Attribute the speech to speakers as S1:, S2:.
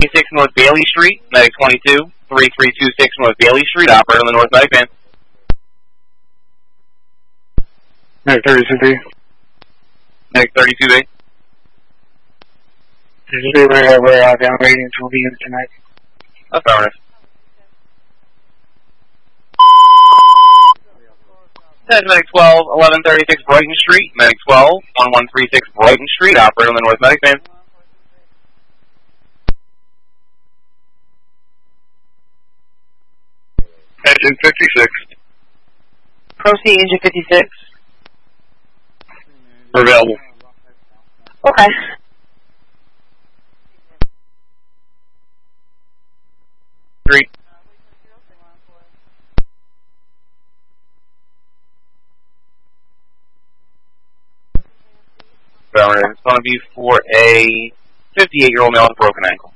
S1: 26 North Bailey Street, medic 22, 3326 North Bailey Street, operator on the North Medic van.
S2: Medic 32B.
S1: Medic 32B.
S2: 32B, we're downgrading to be in tonight.
S1: Affirmative. Medic 12, 1136 Brighton Street, medic 12, 1136 Brighton Street, operator on the North Medic van.
S3: Engine 56.
S4: Proceed, engine 56.
S3: We're available.
S4: Okay.
S1: Street. It's going to be for a 58-year-old male with a broken ankle.